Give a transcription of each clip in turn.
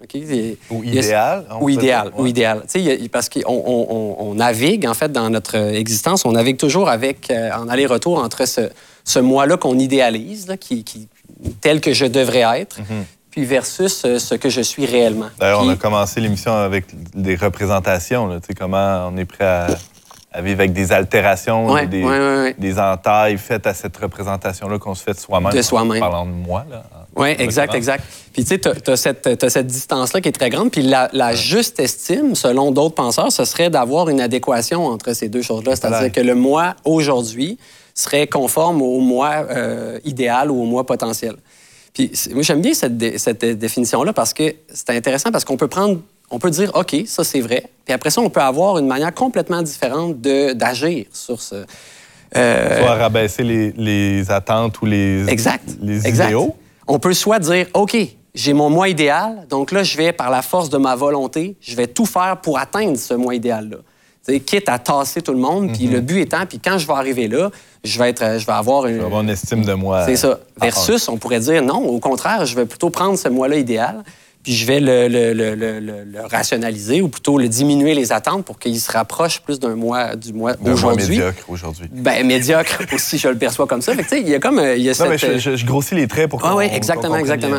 Okay? Ou idéal. Ou idéal. Ou idéal. Parce qu'on navigue, en fait, dans notre existence, on navigue toujours avec, en aller-retour entre ce moi-là qu'on idéalise, là, tel que je devrais être, puis versus ce que je suis réellement. D'ailleurs, on a commencé l'émission avec des représentations, là, comment on est prêt à vivre avec des altérations, des entailles faites à cette représentation-là qu'on se fait de soi-même. De soi-même. Parlant de moi, là. Oui, exact. Puis, tu sais, tu as cette distance-là qui est très grande. Puis, la juste estime, selon d'autres penseurs, ce serait d'avoir une adéquation entre ces deux choses-là. C'est-à-dire que le moi, aujourd'hui, serait conforme au moi idéal ou au moi potentiel. Puis, moi, j'aime bien cette définition-là parce que c'est intéressant parce qu'on peut dire, OK, ça, c'est vrai. Puis après ça, on peut avoir une manière complètement différente d'agir sur ce... Soit rabaisser les attentes ou les idéaux. On peut soit dire, OK, j'ai mon moi idéal, donc là, je vais, par la force de ma volonté, je vais tout faire pour atteindre ce moi idéal-là. T'sais, quitte à tasser tout le monde, puis le but étant, puis quand je vais arriver là, je vais avoir une estime de moi. C'est ça. Versus, on pourrait dire, non, au contraire, je vais plutôt prendre ce moi-là idéal, puis je vais le rationaliser, ou plutôt le diminuer les attentes pour qu'il se rapproche plus du moi aujourd'hui. Médiocre aujourd'hui. Bien, médiocre aussi, je le perçois comme ça. Fait que, tu sais, il y a comme... je grossis les traits pour qu'on... Ah oui, exactement.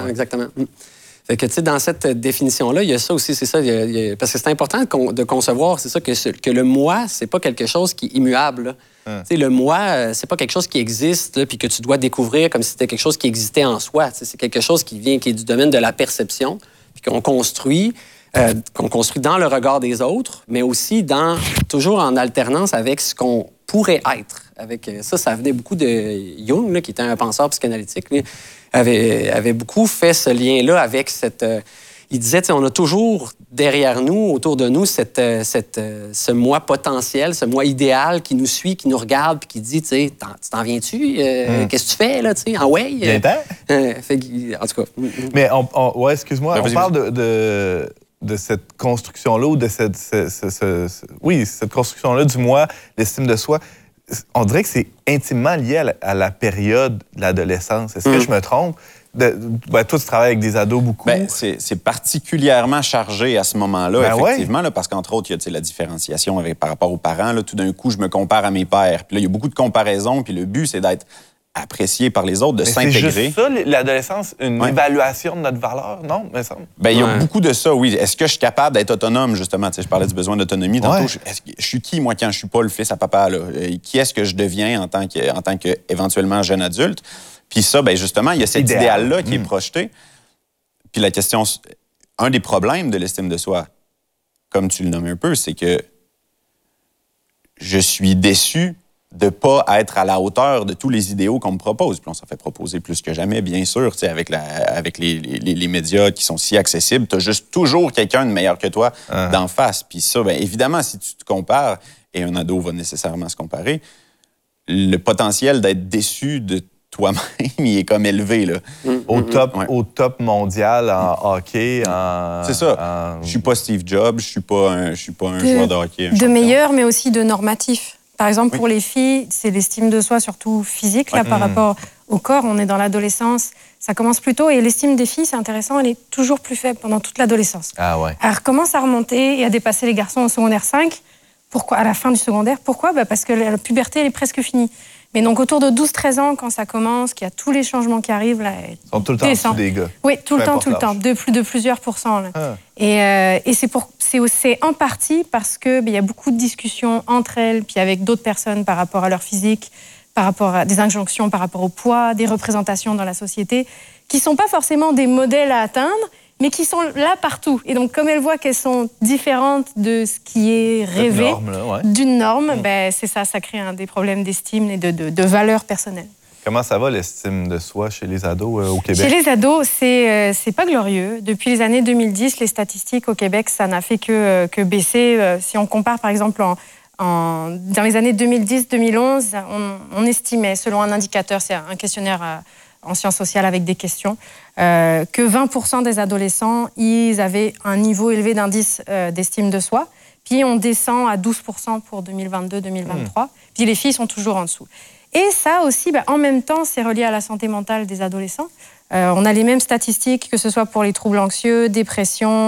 Fait que, tu sais, dans cette définition-là, il y a ça aussi, c'est ça. Parce que c'est important de concevoir, c'est ça, que le moi, c'est pas quelque chose qui est immuable. Tu sais, le moi, c'est pas quelque chose qui existe, puis que tu dois découvrir comme si c'était quelque chose qui existait en soi. C'est quelque chose qui est du domaine de la perception, puis qu'on construit dans le regard des autres, mais aussi toujours en alternance avec ce qu'on pourrait être. Ça venait beaucoup de Jung, là, qui était un penseur psychanalytique. Lui, avait beaucoup fait ce lien-là avec cette... il disait, on a toujours derrière nous, autour de nous, ce moi potentiel, ce moi idéal qui nous suit, qui nous regarde, puis qui dit, tu t'en viens-tu? Qu'est-ce que tu fais, là, tu sais, en way? En tout cas... Mais, excuse-moi, on parle de cette construction-là, ou de cette construction-là du moi, l'estime de soi. On dirait que c'est intimement lié à la période de l'adolescence. Est-ce que je me trompe? Toi, tu travailles avec des ados beaucoup. Bien, c'est particulièrement chargé à ce moment-là, effectivement, là, parce qu'entre autres, il y a la différenciation par rapport aux parents. Là, tout d'un coup, je me compare à mes pères. Puis là, il y a beaucoup de comparaisons, puis le but, c'est d'être apprécié par les autres, de s'intégrer. C'est juste ça, l'adolescence, une évaluation de notre valeur, non? Bien, il y a beaucoup de ça, oui. Est-ce que je suis capable d'être autonome, justement? Tu sais, je parlais du besoin d'autonomie tantôt. Je suis qui, moi, quand je suis pas le fils à papa, là? Qui est-ce que je deviens en tant que éventuellement jeune adulte? Puis ça, bien, justement, il y a cet idéal-là qui est projeté. Puis la question, un des problèmes de l'estime de soi, comme tu le nommes un peu, c'est que je suis déçu de ne pas être à la hauteur de tous les idéaux qu'on me propose. Puis on s'en fait proposer plus que jamais, bien sûr, avec les médias qui sont si accessibles. Tu as juste toujours quelqu'un de meilleur que toi d'en face. Puis ça, bien, évidemment, si tu te compares, et un ado va nécessairement se comparer, le potentiel d'être déçu de toi-même, il est comme élevé, là. Au top mondial en hockey. C'est ça. Je suis pas Steve Jobs, je suis pas un joueur de hockey. De meilleur, mais aussi de normatif. Par exemple, pour les filles, c'est l'estime de soi, surtout physique, là, par rapport au corps. On est dans l'adolescence, ça commence plus tôt. Et l'estime des filles, c'est intéressant, elle est toujours plus faible pendant toute l'adolescence. Elle recommence à remonter et à dépasser les garçons au secondaire 5. Pourquoi? À la fin du secondaire. Pourquoi? Parce que la puberté, elle est presque finie. Mais donc, autour de 12-13 ans, quand ça commence, qu'il y a tous les changements qui arrivent, là, ils sont tout le temps en dessous des gars. Oui, tout le temps. De plusieurs pourcents. Là. Et c'est en partie parce qu'il y a beaucoup de discussions entre elles, puis avec d'autres personnes par rapport à leur physique, par rapport à des injonctions, par rapport au poids, des représentations dans la société, qui ne sont pas forcément des modèles à atteindre, mais qui sont là partout. Et donc, comme elles voient qu'elles sont différentes de ce qui est rêvé, d'une norme, c'est ça crée des problèmes d'estime et de valeur personnelle. Comment ça va, l'estime de soi chez les ados au Québec? Chez les ados, c'est pas glorieux. Depuis les années 2010, les statistiques au Québec, ça n'a fait que baisser. Si on compare, par exemple, dans les années 2010-2011, on estimait, selon un indicateur, c'est un questionnaire en sciences sociales avec des questions, que 20% des adolescents, ils avaient un niveau élevé d'indice d'estime de soi. Puis on descend à 12% pour 2022-2023. Puis les filles sont toujours en dessous. Et ça aussi, en même temps, c'est relié à la santé mentale des adolescents. On a les mêmes statistiques, que ce soit pour les troubles anxieux, dépression,